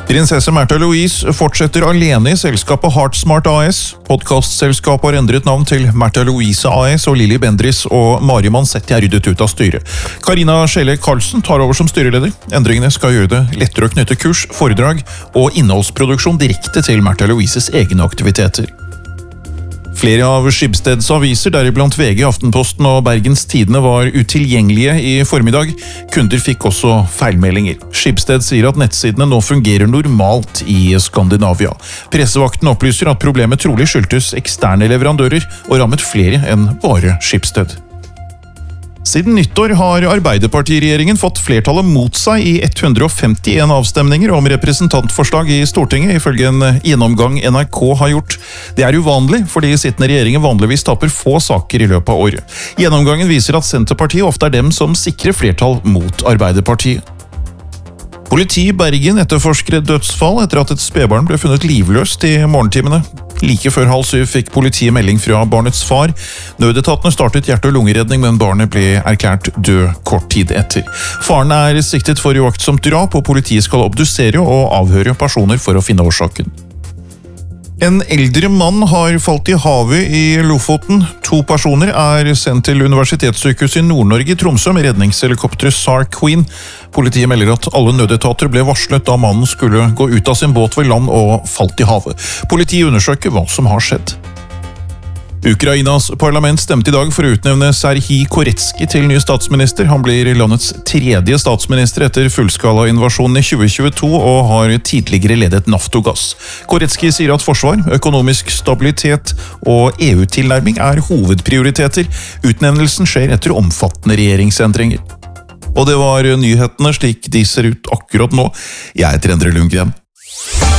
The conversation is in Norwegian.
Prinsesse Märtha Louise fortsetter alene i selskapet Heartsmart AS. Podcastselskapet har endret navn til Märtha Louise AS, og Lilly Bendriss og Mari Mansett er ryddet ut av styret. Karina Schelle Karlsen tar over som styreleder. Endringene skal gjøre det lettere å knytte kurs, foredrag og innholdsproduksjon direkte til Märtha Louises egne aktiviteter. Flere av Schibsteds aviser, deriblant VG, Aftenposten og Bergens Tidende, var utilgjengelige i formiddag. Kunder fikk også feilmeldinger. Schibsted sier at nettsidene nå fungerer normalt i Skandinavia. Pressevakten opplyser at problemet trolig skyldtes eksterne leverandører og rammet flere enn bare Schibsted. Siden nyttår har Arbeiderpartiregjeringen fått flertallet mot seg i 151 avstemninger om representantforslag i Stortinget, ifølge en gjennomgang NRK har gjort. Det er uvanlig, fordi sittende regjeringer vanligvis taper få saker i løpet av året. Gjennomgangen viser at Senterpartiet ofte er dem som sikrer flertall mot Arbeiderpartiet. Politi i Bergen etterforsker et dødsfall etter at et spedbarn ble funnet livløst i morgentimene. Like før 6:30 fikk politiet melding fra barnets far. Nødetatene startet hjerte- og lungeredning, men barnet ble erklært død kort tid etter. Faren er siktet for uaktsomt drap, og politiet skal obdusere og avhøre personer for å finne årsaken. En eldre mann har falt i havet i Lofoten. 2 personer er sendt til Universitetssykehuset i Nord-Norge i Tromsø med redningshelikopteret SAR Queen. Politiet melder at alle nødetater ble varslet da mannen skulle gå ut av sin båt ved land og falt i havet. Politiet undersøker hva som har skjedd. Ukrainas parlament stemte i dag for å utnevne Serhij Koretsky til ny statsminister. Han blir landets 3. statsminister etter fullskala-invasjonen i 2022 og har tidligere ledet Naftogass. Koretsky sier at forsvar, økonomisk stabilitet og EU-tilnærming er hovedprioriteter. Utnevnelsen skjer etter omfattende regjeringsendringer. Og det var nyhetene slik de ser ut akkurat nå. Jeg heter Endre Lundgren.